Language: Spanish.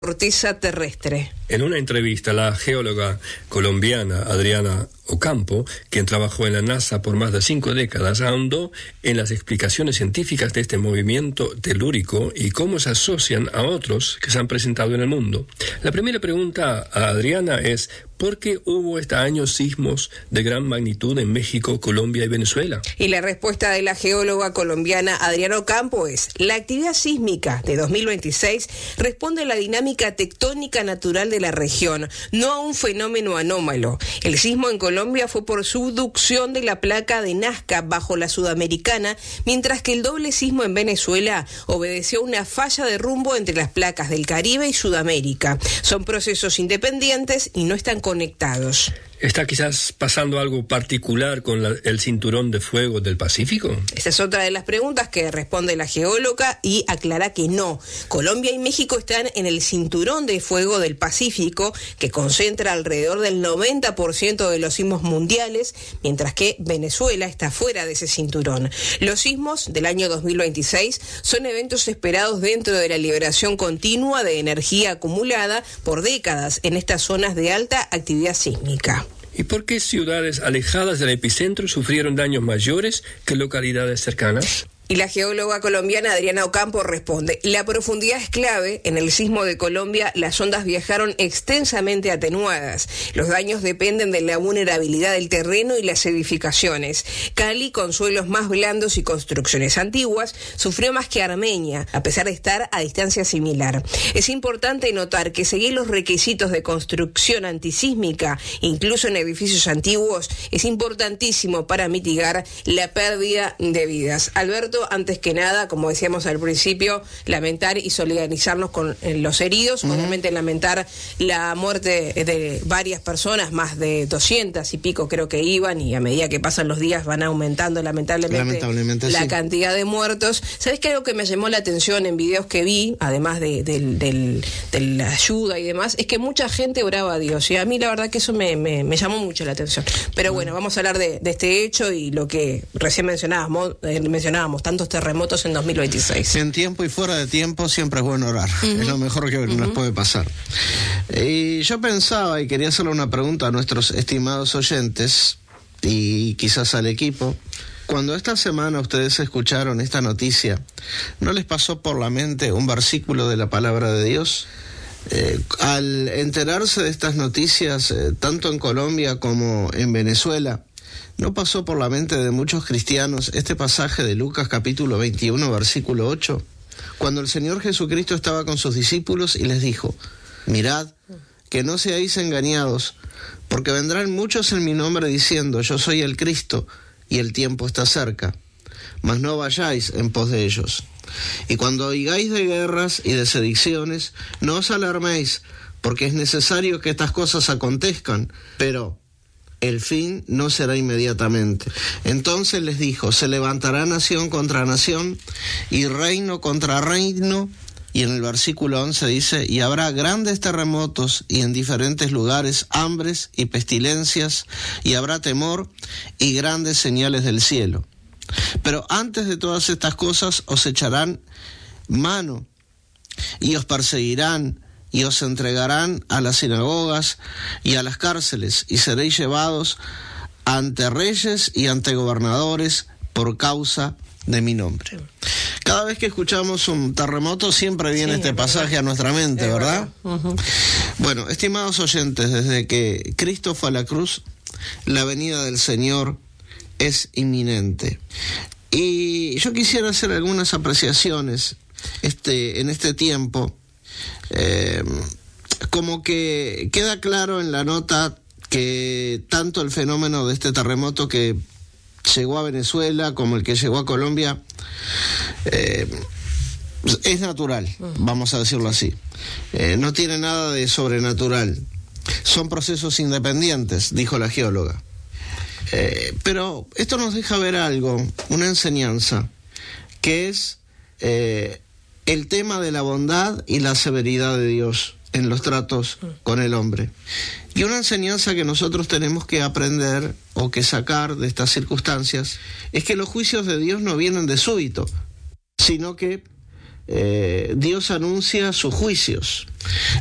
corteza terrestre. En una entrevista, la geóloga colombiana Adriana Ocampo, quien trabajó en la NASA por más de 5 décadas, ahondó en las explicaciones científicas de este movimiento telúrico y cómo se asocian a otros que se han presentado en el mundo. La primera pregunta a Adriana es: ¿por qué hubo este año sismos de gran magnitud en México, Colombia y Venezuela? Y la respuesta de la geóloga colombiana Adriana Ocampo es: la actividad sísmica de 2026 responde a la dinámica tectónica natural de la región, no a un fenómeno anómalo. El sismo en Colombia fue por subducción de la placa de Nazca bajo la Sudamericana, mientras que el doble sismo en Venezuela obedeció a una falla de rumbo entre las placas del Caribe y Sudamérica. Son procesos independientes y no están conectados. ¿Está quizás pasando algo particular con el cinturón de fuego del Pacífico? Esta es otra de las preguntas que responde la geóloga y aclara que no. Colombia y México están en el cinturón de fuego del Pacífico, que concentra alrededor del 90% de los sismos mundiales, mientras que Venezuela está fuera de ese cinturón. Los sismos del año 2026 son eventos esperados dentro de la liberación continua de energía acumulada por décadas en estas zonas de alta actividad sísmica. ¿Y por qué ciudades alejadas del epicentro sufrieron daños mayores que localidades cercanas? Y la geóloga colombiana Adriana Ocampo responde: la profundidad es clave. En el sismo de Colombia, las ondas viajaron extensamente atenuadas. Los daños dependen de la vulnerabilidad del terreno y las edificaciones. Cali, con suelos más blandos y construcciones antiguas, sufrió más que Armenia, a pesar de estar a distancia similar. Es importante notar que seguir los requisitos de construcción antisísmica, incluso en edificios antiguos, es importantísimo para mitigar la pérdida de vidas. Alberto, antes que nada, como decíamos al principio, lamentar y solidarizarnos con los heridos, obviamente lamentar la muerte de varias personas, más de 200 y pico creo que iban, y a medida que pasan los días van aumentando lamentablemente la cantidad de muertos. ¿Sabes qué? Algo que me llamó la atención en videos que vi, además de la ayuda y demás, es que mucha gente oraba a Dios, y a mí la verdad que eso me llamó mucho la atención. Pero bueno, vamos a hablar de este hecho y lo que recién mencionábamos, tantos terremotos en 2026. En tiempo y fuera de tiempo siempre es bueno orar. Es lo mejor que nos puede pasar. Y yo pensaba, y quería hacerle una pregunta a nuestros estimados oyentes y quizás al equipo: cuando esta semana ustedes escucharon esta noticia, ¿no les pasó por la mente un versículo de la palabra de Dios? Al enterarse de estas noticias, tanto en Colombia como en Venezuela, ¿no pasó por la mente de muchos cristianos este pasaje de Lucas capítulo 21, versículo 8? Cuando el Señor Jesucristo estaba con sus discípulos y les dijo: mirad, que no seáis engañados, porque vendrán muchos en mi nombre diciendo: yo soy el Cristo, y el tiempo está cerca. Mas no vayáis en pos de ellos. Y cuando oigáis de guerras y de sediciones, no os alarméis, porque es necesario que estas cosas acontezcan, pero el fin no será inmediatamente. Entonces les dijo: se levantará nación contra nación y reino contra reino. Y en el versículo 11 dice: y habrá grandes terremotos y en diferentes lugares hambres y pestilencias, y habrá temor y grandes señales del cielo. Pero antes de todas estas cosas os echarán mano y os perseguirán y os entregarán a las sinagogas y a las cárceles, y seréis llevados ante reyes y ante gobernadores por causa de mi nombre. Cada vez que escuchamos un terremoto siempre viene este pasaje a nuestra mente, ¿verdad? Bueno, estimados oyentes, desde que Cristo fue a la cruz, la venida del Señor es inminente. Y yo quisiera hacer algunas apreciaciones en este tiempo. Como que queda claro en la nota que tanto el fenómeno de este terremoto que llegó a Venezuela como el que llegó a Colombia es natural, vamos a decirlo así. No tiene nada de sobrenatural. Son procesos independientes, dijo la geóloga. Pero esto nos deja ver algo, una enseñanza, que es el tema de la bondad y la severidad de Dios en los tratos con el hombre. Y una enseñanza que nosotros tenemos que aprender o que sacar de estas circunstancias es que los juicios de Dios no vienen de súbito, sino que Dios anuncia sus juicios.